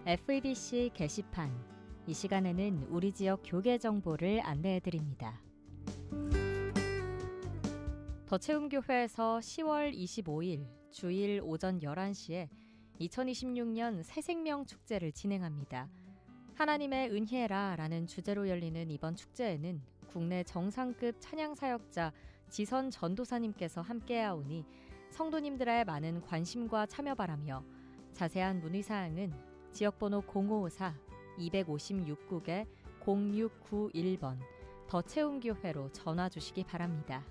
FEBC 게시판. 이 시간에는 우리 지역 교계 정보를 안내해드립니다. 더체움교회에서 10월 25일 주일 오전 11시에 2026년 새생명 축제를 진행합니다. 하나님의 은혜라 라는 주제로 열리는 이번 축제에는 국내 정상급 찬양사역자 지선 전도사님께서 함께하오니 성도님들의 많은 관심과 참여 바라며 자세한 문의사항은 지역번호 0554-256국에 0691번 더체움교회로 전화주시기 바랍니다.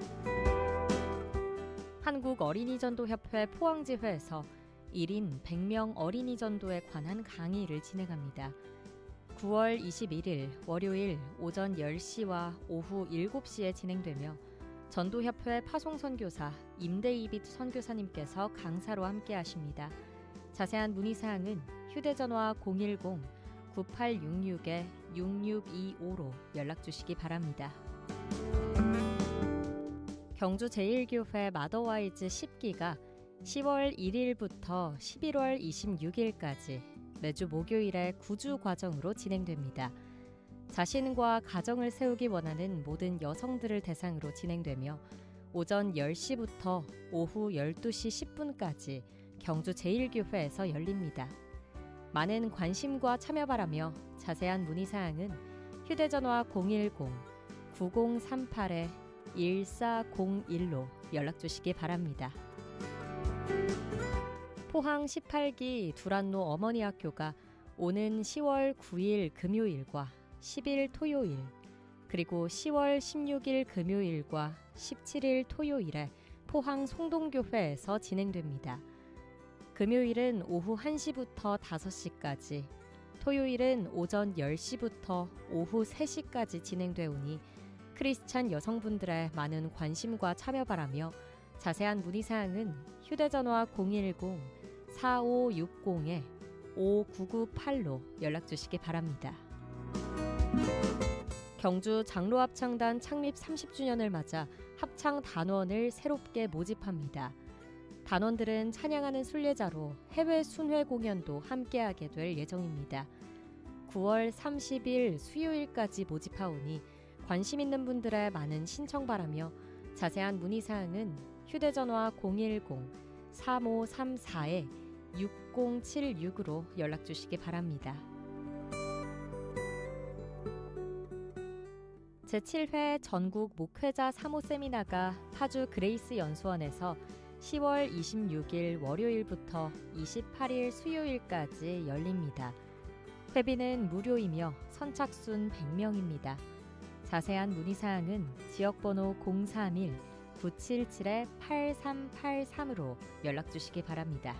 한국어린이전도협회 포항지회에서 1인 100명 어린이전도에 관한 강의를 진행합니다. 9월 21일 월요일 오전 10시와 오후 7시에 진행되며 전도협회 파송선교사 임대이빗 선교사님께서 강사로 함께하십니다. 자세한 문의사항은 휴대전화 010-9866-6625로 연락주시기 바랍니다. 경주 제1교회 마더와이즈 10기가 10월 1일부터 11월 26일까지 매주 목요일에 구주 과정으로 진행됩니다. 자신과 가정을 세우기 원하는 모든 여성들을 대상으로 진행되며 오전 10시부터 오후 12시 10분까지 경주 제1교회에서 열립니다. 많은 관심과 참여 바라며 자세한 문의사항은 휴대전화 010-9038-1401로 연락주시기 바랍니다. 포항 18기 두란노 어머니학교가 오는 10월 9일 금요일과 10일 토요일 그리고 10월 16일 금요일과 17일 토요일에 포항 송동교회에서 진행됩니다. 금요일은 오후 1시부터 5시까지, 토요일은 오전 10시부터 오후 3시까지 진행되오니 크리스찬 여성분들의 많은 관심과 참여 바라며 자세한 문의사항은 휴대전화 010-4560-5998로 연락주시기 바랍니다. 경주 장로합창단 창립 30주년을 맞아 합창단원을 새롭게 모집합니다. 단원들은 찬양하는 순례자로 해외 순회 공연도 함께하게 될 예정입니다. 9월 30일 수요일까지 모집하오니 관심 있는 분들의 많은 신청 바라며 자세한 문의사항은 휴대전화 010-3534-6076으로 연락주시기 바랍니다. 제7회 전국 목회자 사모 세미나가 파주 그레이스 연수원에서 10월 26일 월요일부터 28일 수요일까지 열립니다. 회비는 무료이며 선착순 100명입니다. 자세한 문의사항은 지역번호 031-977-8383으로 연락주시기 바랍니다.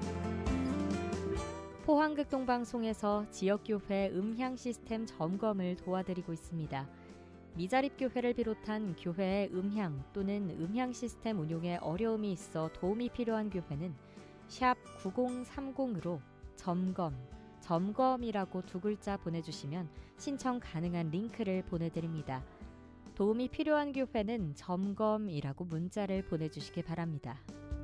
포항극동방송에서 지역교회 음향 시스템 점검을 도와드리고 있습니다. 미자립교회를 비롯한 교회의 음향 또는 음향 시스템 운용에 어려움이 있어 도움이 필요한 교회는 샵 9030으로 점검이라고 두 글자 보내주시면 신청 가능한 링크를 보내드립니다. 도움이 필요한 교회는 점검이라고 문자를 보내주시기 바랍니다.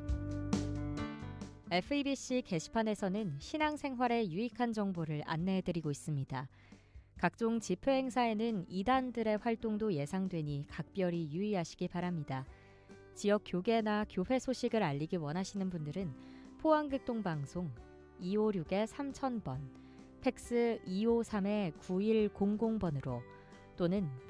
FEBC 게시판에서는 신앙생활에 유익한 정보를 안내해드리고 있습니다. 각종 집회 행사에는 이단들의 활동도 예상되니 각별히 유의하시기 바랍니다. 지역 교계나 교회 소식을 알리기 원하시는 분들은 포항극동방송 256-3000번, 팩스 253-9100번으로 또는